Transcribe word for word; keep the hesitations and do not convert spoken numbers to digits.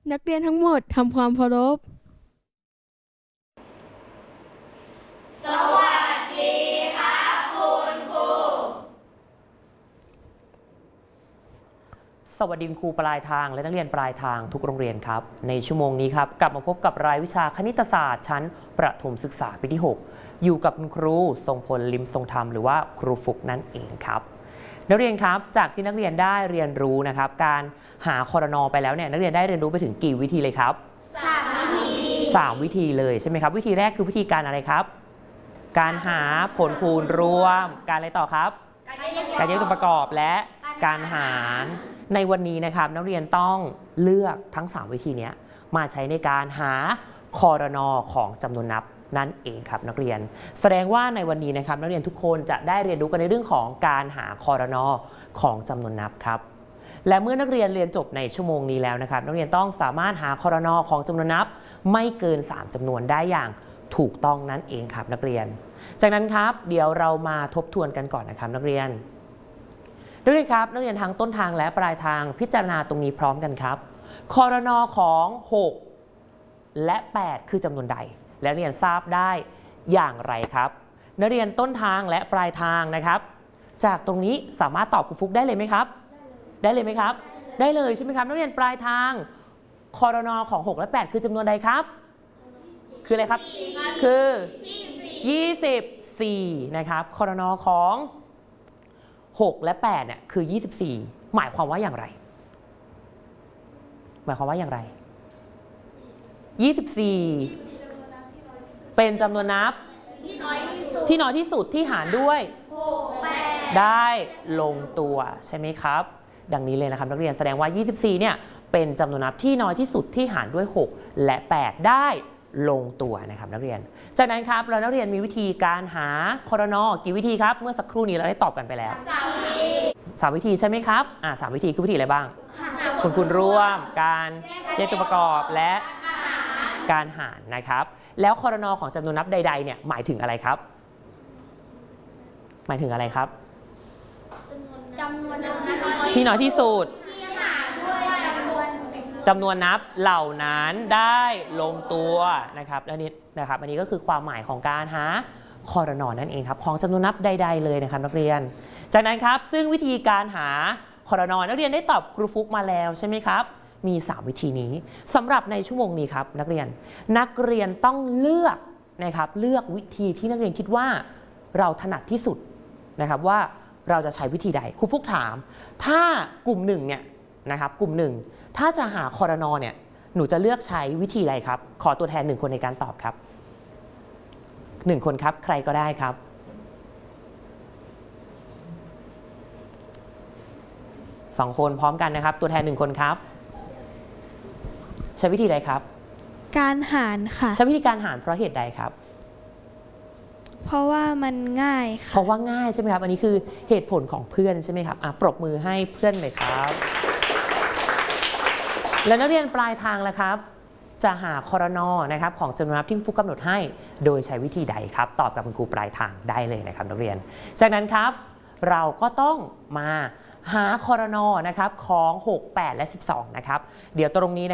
นักเรียนทั้งหมดทำความเคารพสวัสดีครับคุณครูสวัสดีครูปลายทางและนักเรียนปลายทางทุกโรงเรียนครับในชั่วโมงนี้ครับกลับมาพบกับรายวิชาคณิตศาสตร์ชั้นประถมศึกษาปีที่หกอยู่กับคุณครูทรงพลลิมทรงธรรมหรือว่าครูฟุกนั่นเองครับนักเรียนครับจากที่นักเรียนได้เรียนรู้นะครับการหาคอรนอไปแล้วเนี่ยนักเรียนได้เรียนรู้ไปถึงกี่วิธีเลยครับสามวิธีสามวิธีเลยใช่ไหมครับวิธีแรกคือวิธีการอะไรครับการหาผลคูณรวมการอะไรต่อครับการแยกตัวประกอบและการหารในวันนี้นะครับนักเรียนต้องเลือกทั้งสามวิธีนี้มาใช้ในการหาคอรนอของจำนวนนับนั่นเองครับนักเรียนแสดงว่าในวันนี้นะครับนักเรียนทุกคนจะได้เรียนรู้กันในเรื่องของการหาคอรนอของจำนวนนับครับและเมื่อนักเรียนเรียนจบในชั่วโมงนี้แล้วนะครับนักเรียนต้องสามารถหาคอรนอของจำนวนนับไม่เกินสามจำนวนได้อย่างถูกต้องนั่นเองครับนักเรียนจากนั้นครับเดี๋ยวเรามาทบทวนกันก่อนนะครับนักเรียนนักเรียนครับนักเรียนทั้งต้นทางและปลายทางพิจารณาตรงนี้พร้อมกันครับคอรนอของหกและแปดคือจำนวนใดและนักเรียนทราบได้อย่างไรครับนักเรียนต้นทางและปลายทางนะครับจากตรงนี้สามารถตอบครูฟุกได้เลยไหมครับได้เลยไหมครับได้เลยใช่ไหมครับนักเรียนปลายทางคอรนอของหกและแปดคือจำนวนใดครับคืออะไรครับคือยี่สิบสี่นะครับคอรนอของหกและแปดเนี่ยคือยี่สิบสี่หมายความว่าอย่างไรหมายความว่าอย่างไรยี่สิบสี่เป็นจำนวนนับที่น้อยที่สุดที่หารด้วยได้ลงตัวใช่ไหมครับดังนี้เลยนะครับนักเรียนแสดงว่ายี่สิบสี่เนี่ยเป็นจำนวนนับที่น้อยที่สุดที่หารด้วยหกและแปดได้ลงตัวนะครับนักเรียนจากนั้นครับเรานักเรียนมีวิธีการหาคอรนอกี่วิธีครับเมื่อสักครู่นี้เราได้ตอบกันไปแล้วสามวิธีสามวิธีใช่ไหมครับอ่าสามวิธีคือวิธีอะไรบ้างคูณคูณร่วมการแยกตัวประกอบและการหารนะครับแล้วคอรนอของจำนวนนับใดๆเนี่ยหมายถึงอะไรครับหมายถึงอะไรครับจำนวนนับที่น้อยที่สุดที่หารด้วยจำนวนจำนวนนับเหล่านั้นได้ลงตัวนะครับและนี้นะครับอันนี้ก็คือความหมายของการหาคอรนอนั่นเองครับของจำนวนนับใดๆเลยนะครับนักเรียนจากนั้นครับซึ่งวิธีการหาคอรนอนักเรียนได้ตอบครูฟุกมาแล้วใช่ไหมครับมีสามวิธีนี้สำหรับในชั่วโมงนี้ครับนักเรียนนักเรียนต้องเลือกนะครับเลือกวิธีที่นักเรียนคิดว่าเราถนัดที่สุดนะครับว่าเราจะใช้วิธีใดครูฟุกถามถ้ากลุ่มหนึ่งเนี่ยนะครับกลุ่มหนึ่งถ้าจะหาคอรนอเนี่ยหนูจะเลือกใช้วิธีอะไรครับขอตัวแทนหนึ่งคนในการตอบครับหนึ่งคนครับใครก็ได้ครับสองคนพร้อมกันนะครับตัวแทนหนึ่งคนครับใช้วิธีใดครับการหารค่ะใช้วิธีการหารเพราะเหตุใดครับเพราะว่ามันง่ายค่ะเพราะว่าง่ายใช่ไหมครับอันนี้คือเหตุผลของเพื่อนใช่ไหมครับอ่ะปรบมือให้เพื่อนเลยครับแล้วนักเรียนปลายทางล่ะครับจะหาคอรนอนะครับของจำนวนนับที่ฟุกกำหนดให้โดยใช้วิธีใดครับตอบกับคุณครูปลายทางได้เลยนะครับนักเรียนจากนั้นครับเราก็ต้องมาหาคอรนอนะครับของหก แปดและสิบสองนะครับเดี๋ยวตรงนี้